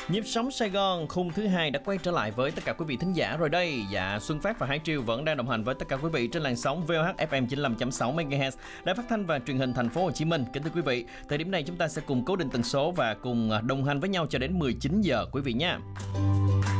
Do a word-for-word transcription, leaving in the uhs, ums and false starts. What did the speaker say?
Nhịp sống Sài Gòn khung thứ hai đã quay trở lại với tất cả quý vị thính giả rồi đây. Dạ, Xuân Phát và Hải Triều vẫn đang đồng hành với tất cả quý vị trên làn sóng vê o hát ép em chín mươi lăm chấm sáu MHz, đài phát thanh và truyền hình thành phố Hồ Chí Minh. Kính thưa quý vị, thời điểm này chúng ta sẽ cùng cố định tần số và cùng đồng hành với nhau cho đến mười chín giờ quý vị nha.